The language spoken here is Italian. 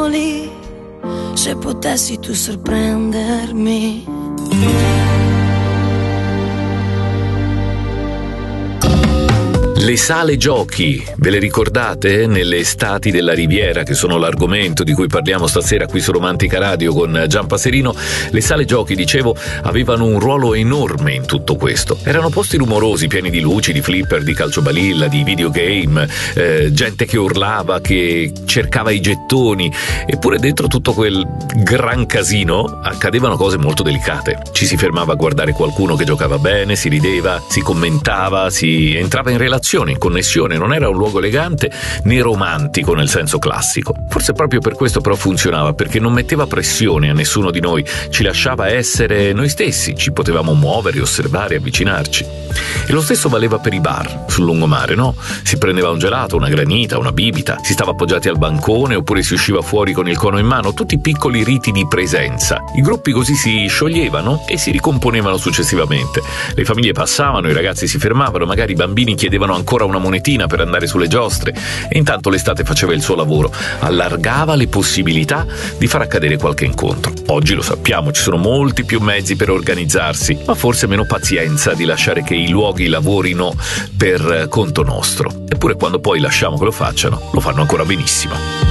lì, se potessi tu sorprendermi. Le sale giochi, ve le ricordate? Nelle estati della Riviera, che sono l'argomento di cui parliamo stasera qui su Romantica Radio con Gian Paserino. Le sale giochi, dicevo, avevano un ruolo enorme in tutto questo. Erano posti rumorosi, pieni di luci, di flipper, di calciobalilla, di videogame, gente che urlava, che cercava i gettoni, eppure dentro tutto quel gran casino accadevano cose molto delicate. Ci si fermava a guardare qualcuno che giocava bene, si rideva, si commentava, si entrava in relazione, in connessione. Non era un luogo elegante né romantico nel senso classico. Forse proprio per questo però funzionava, perché non metteva pressione a nessuno di noi, ci lasciava essere noi stessi, ci potevamo muovere, osservare, avvicinarci. E lo stesso valeva per i bar sul lungomare, no? Si prendeva un gelato, una granita, una bibita, si stava appoggiati al bancone oppure si usciva fuori con il cono in mano, tutti piccoli riti di presenza. I gruppi così si scioglievano e si ricomponevano successivamente. Le famiglie passavano, i ragazzi si fermavano, magari i bambini chiedevano ancora una monetina per andare sulle giostre, e intanto l'estate faceva il suo lavoro, allargava le possibilità di far accadere qualche incontro. Oggi lo sappiamo, ci sono molti più mezzi per organizzarsi, ma forse meno pazienza di lasciare che i luoghi lavorino per conto nostro. Eppure quando poi lasciamo che lo facciano, lo fanno ancora benissimo.